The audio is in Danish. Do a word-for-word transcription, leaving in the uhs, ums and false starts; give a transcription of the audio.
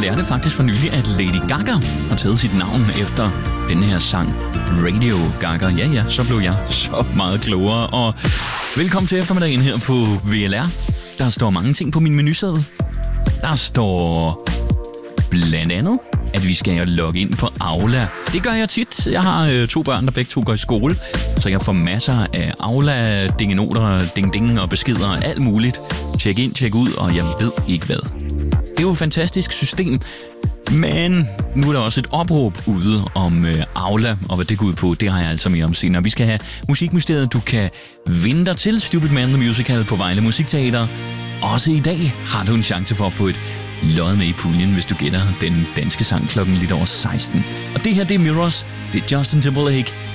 lærte faktisk for nylig, at Lady Gaga har taget sit navn efter den her sang Radio Gaga. Ja, ja, så blev jeg så meget klogere. Og velkommen til eftermiddagen her på V L R. Der står mange ting på min menuseddel. Der står blandt andet, at vi skal logge ind på Aula. Det gør jeg tit. Jeg har øh, to børn, der begge to går i skole, så jeg får masser af Aula, dingenoter, ding-ding og beskeder og alt muligt. Tjek ind, tjek ud, og jeg ved ikke hvad. Det er jo et fantastisk system, men nu er der også et opråb ude om øh, Aula, og hvad det går ud på, det har jeg altså mere om senere. Vi skal have Musikmysteriet. Du kan vinde dig til Stupid Man The Musical på Vejle Musikteater. Også i dag har du en chance for at få et lod med i puljen, hvis du gætter den danske sang klokken lidt over seksten. Og det her, det er Mirrors, det er Justin Timberlake,